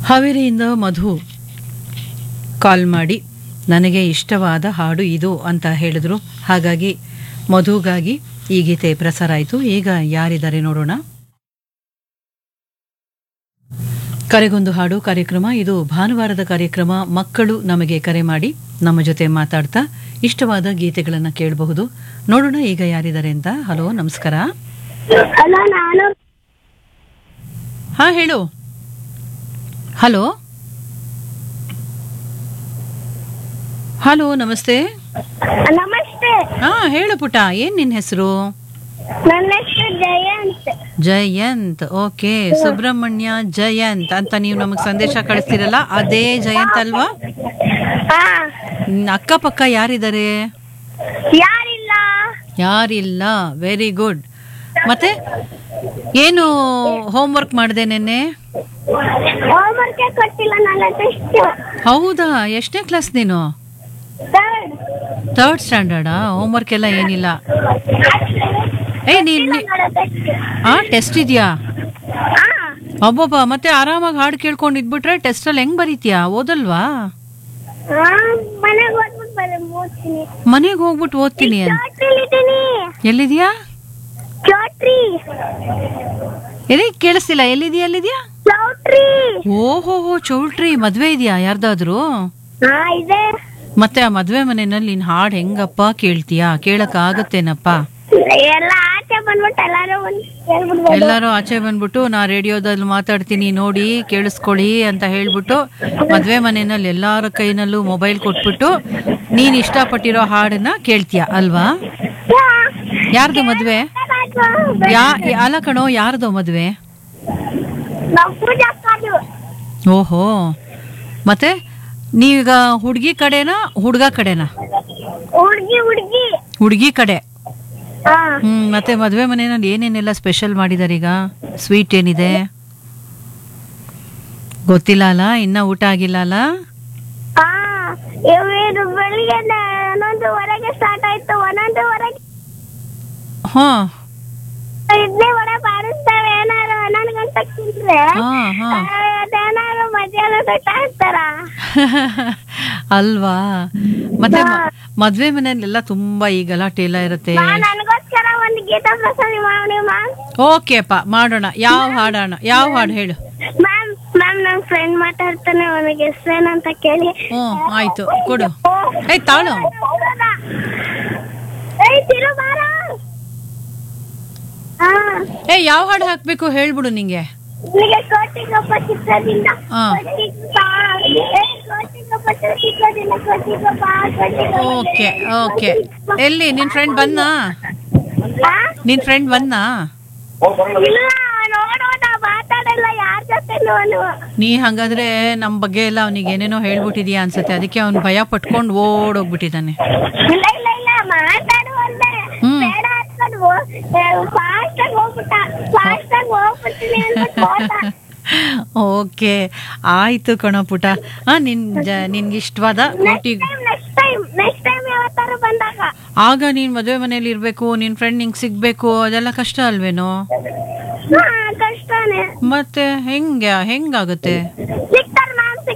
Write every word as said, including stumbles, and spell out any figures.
ಹಾವೇರಿಯಿಂದ ಮಧು ಕಾಲ್ ಮಾಡಿ ನನಗೆ ಇಷ್ಟವಾದ ಹಾಡು ಇದು ಅಂತ ಹೇಳಿದ್ರು. ಹಾಗಾಗಿ ಮಧುಗಾಗಿ ಈ ಗೀತೆ ಪ್ರಸಾರ ಆಯಿತು. ಈಗ ಯಾರಿದ್ದಾರೆ ನೋಡೋಣ. ಕರೆಗೊಂದು ಹಾಡು ಕಾರ್ಯಕ್ರಮ ಇದು ಭಾನುವಾರದ ಕಾರ್ಯಕ್ರಮ. ಮಕ್ಕಳು ನಮಗೆ ಕರೆ ಮಾಡಿ ನಮ್ಮ ಜೊತೆ ಮಾತಾಡ್ತಾ ಇಷ್ಟವಾದ ಗೀತೆಗಳನ್ನು ಕೇಳಬಹುದು. ನೋಡೋಣ ಈಗ ಯಾರಿದ್ದಾರೆ ಅಂತ. ಹಲೋ, ನಮಸ್ಕಾರ. ಹಾ, ಹೇಳು. ಹಲೋ ಹಲೋ ನಮಸ್ತೆ. ನಮಸ್ತೆ. ಹಾ, ಹೇಳು ಪುಟ, ಏನ್ ನಿನ್ ಹೆಸರು? ನನ್ನ ಹೆಸರು ಜಯಂತ್. ಜಯಂತ್. ಓಕೆ, ಸುಬ್ರಹ್ಮಣ್ಯ ಜಯಂತ್ ಅಂತ ನೀವು ನಮಗ್ ಸಂದೇಶ ಕಳಿಸ್ತಿರಲ್ಲ, ಅದೇ ಜಯಂತ್ ಅಲ್ವಾ? ಹಾ. ಅಕ್ಕಪಕ್ಕ ಯಾರಿದ್ದಾರೆ? ಯಾರಿಲ್ಲ. ಯಾರಿಲ್ಲ. Very good. ಮತ್ತೆ ಏನು ಹೋಮ್ವರ್ಕ್ ಮಾಡಿದೆ ನೆನ್ನೆ? ಹೋಮ್ವರ್ಕ್ ಕೊಟ್ಟಿಲ್ಲ, ನನ್ನ ಟೆಸ್ಟ್. ಹೌದಾ? ಎಷ್ಟನೇ ಕ್ಲಾಸ್ ನೀನು? ಥರ್ಡ್. ಥರ್ಡ್ ಸ್ಟ್ಯಾಂಡರ್ಡಾ? ಹೋಮ್ವರ್ಕ್ ಎಲ್ಲ ಏನಿಲ್ಲ. ಏ ನೀನ್ ಆ ಟೆಸ್ಟ್ ಇದೆಯಾ? ಅಬ್ಬಬ್ಬ, ಮತ್ತೆ ಆರಾಮಾಗಿ ಹಾಡು ಕೇಳ್ಕೊಂಡು ಇದ್ಬಿಟ್ರೆ ಟೆಸ್ಟ್ ಅಲ್ಲಿ ಹೆಂಗ್ ಬರೀತೀಯಾ? ಓದಲ್ವಾ? ಮನೆಗೆ ಹೋಗ್ಬಿಟ್ಟು ಓದ್ತೀನಿ. ಮನೆಗೆ ಹೋಗ್ಬಿಟ್ಟು ಓದ್ತೀನಿ. ಎಲ್ಲಿದ್ಯಾ? ಚೌಟ್ರಿ. ಎಲ್ಲಿ ಕೇಳಿಸ್ತಿಲ್ಲ. ಎಲ್ಲಿದ್ಯಾ? ಎಲ್ಲಿದ್ಯಾ? ಚೌಟ್ರಿ. ಓಹೋ ಹೋ, ಚೌಲ್ಟ್ರಿ. ಮದ್ವೆ ಇದೆಯಾ ಯಾರ್ದಾದ್ರು? ಹಾ, ಇದೆ. ಮತ್ತೆ ಆ ಮದ್ವೆ ಮನೆಯಲ್ಲಿ ನೀನ್ ಹಾಡ್ ಹೆಂಗಪ್ಪ ಕೇಳ್ತೀಯಾ? ಕೇಳಕ್ ಆಗತ್ತೇನಪ್ಪ? ಎಲ್ಲ ಆಚೆ ಬಂದ್ಬಿಟ್ಟು ಎಲ್ಲಾರು ಹೇಳ್ಬಿಡ್ಬೋದು. ಎಲ್ಲಾರು ಆಚೆ ಬಂದ್ಬಿಟ್ಟು ನಾ ರೇಡಿಯೋದಲ್ಲಿ ಮಾತಾಡ್ತೀನಿ ನೋಡಿ ಕೇಳಿಸ್ಕೊಳ್ಳಿ ಅಂತ ಹೇಳ್ಬಿಟ್ಟು ಮದ್ವೆ ಮನೆಯಲ್ಲಿ ಎಲ್ಲಾರ ಕೈನಲ್ಲೂ ಮೊಬೈಲ್ ಕೊಟ್ಬಿಟ್ಟು ನೀನ್ ಇಷ್ಟಪಟ್ಟಿರೋ ಹಾಡನ್ನ ಕೇಳ್ತೀಯ ಅಲ್ವಾ? ಯಾರ್ದು ಮದ್ವೆ? ಯಾ ಅಲ್ಲ ಕಣೋ, ಯಾರ್ದು ಮದ್ವೆ? ಓಹೋ. ಮತ್ತೆ ನೀವೀಗ ಹುಡ್ಗಿ ಕಡೆನಾ ಹುಡ್ಗ ಕಡೆನಾ? ಹುಡ್ಗಿ ಹುಡ್ಗಿ ಹುಡ್ಗಿ ಕಡೆ. ಹಾ. ಹ್ಮ್. ಮತ್ತೆ ಮದ್ವೆ ಮನೆಯಲ್ಲಿ ಏನೇನೆಲ್ಲ ಸ್ಪೆಷಲ್ ಮಾಡಿದಾರೆ? ಈಗ ಸ್ವೀಟ್ ಏನಿದೆ ಗೊತ್ತಿಲ್ಲ ಅಲ್ಲ, ಇನ್ನ ಊಟ ಆಗಿಲ್ಲ ಅಲ್ಲ? ಹಾ, ಇವರು ಬೆಳಿಗ್ಗೆ ಹನ್ನೊಂದುವರೆಗೆ ಸ್ಟಾರ್ಟ್ ಆಯ್ತು. ಒಂದೊಂದುವರೆಗೆ ಹಾ ಇಡ್ಲಿ ವಡೆ ಬಾರಿಸ್ತೇವೆ. ಏನಾರು ಹನ್ನೊಂದು ಗಂಟೆ ತಿಂದ್ರೆ ಹಾ ಹಾ ಅದೇನಾರು ಮಧ್ಯಾಹ್ನ ಊಟ ಹಾಕ್ತಾರ ಅಲ್ವಾ? ಮತ್ತೆ ಮ- ಮದ್ವೆ ಮನೆಯಲ್ಲೆಲ್ಲ ತುಂಬಾ ಈ ಗಲಾಟೆ ಎಲ್ಲ ಇರುತ್ತೆ. ನನಗೋಸ್ಕರ ಒಂದು ಗೀತಾ ಪ್ರಸಾದ ಮಾಡಿ ಮ್ಯಾಮ್. ಓಕೆ ಅಪ್ಪ, ಮಾಡೋಣ. ಯಾವ ಹಾಡೋಣ? ಯಾವ ಹಾಡು ಹೇಳು? ಮ್ಯಾಮ್ ಮ್ಯಾಮ್ ನನ್ನ ಫ್ರೆಂಡ್ ಮಾತಾಡ್ತಾನೆ, ಅವನಿಗೆ ಹೆಸರೇನಂತ ಕೇಳಿ. ಹ್ಮ್, ಆಯ್ತು, ಕೊಡು. ಏಯ್ ತಾಳು. ಏಯ್ ತಿರು ಬಾರ. ಹಾ, ಏ ಯಾವ ಹಾಡು ಹಾಕ್ಬೇಕು ಹೇಳ್ಬಿಡು ನಿಂಗೆ. ನಿನಗೆ ಕೋಟಿಗೊಬ್ಬ ಚಿತ್ರದಿಂದ. ಹಾ. Okay okay. ಎಲ್ಲಿ ನಿನ್ ಫ್ರೆಂಡ್ ಬಂದಾ? ನಿನ್ ಫ್ರೆಂಡ್ ಬಂದಾ? ಇಲ್ಲ, ನೋಡೋಣ, ಮಾತಾಡಲ್ಲ ಯಾರ ಜೊತೆ. ನೀ ಹಂಗಾದ್ರೆ ನಮ್ ಬಗ್ಗೆ ಎಲ್ಲ ಅವನಿಗೆ ಏನೇನೋ ಹೇಳ್ಬಿಟ್ಟಿದ್ಯಾ ಅನ್ಸತ್ತೆ. ಅದಕ್ಕೆ ಅವ್ನು ಭಯ ಪಟ್ಕೊಂಡು ಓಡೋಗ್ಬಿಟ್ಟಿದ್ದಾನೆ. ಇಲ್ಲ ಇಲ್ಲ ಇಲ್ಲ, ಮಾತಾಡು ಅಂದೆ. ಹ್ಮ್. ಬೇಡ ಅನ್ಕೊಂಡು ಫಾಸ್ಟ್ ಆಗಿ ಹೋಗ್ಬಿಟ್ಟ. ಫಾಸ್ಟ್ ಆಗಿ ಹೋಗ್ಬಿಡ್ತೀನಿ ಅಂದ್ಬಿಟ್ಟು ಹೋದ. ಓಕೆ, ಆಯ್ತು ಕಣ ಪುಟ. ಹಾ, ನಿನ್ ಜ- ನಿನ್ಗೆ ಇಷ್ಟವಾದ ಕೋಟಿ. ನೆಕ್ಸ್ಟ್ ಟೈಮ್ ನೆಕ್ಸ್ಟ್ ಟೈಮ್ ಯಾವತ್ತಾರು ಬಂದಾಗ. ಆಗ ನೀನ್ ಮದುವೆ ಮನೇಲಿ ಇರ್ಬೇಕು, ನಿನ್ ಫ್ರೆಂಡ್ ನಿಂಗೆ ಸಿಗ್ಬೇಕು, ಅದೆಲ್ಲ ಕಷ್ಟ ಅಲ್ವೇನೋ? ಹಾ, ಕಷ್ಟನೇ. ಮತ್ತೆ ಹೆಂಗ ಹೆಂಗಾಗುತ್ತೆ? ಸಿಗ್ತಾನೆ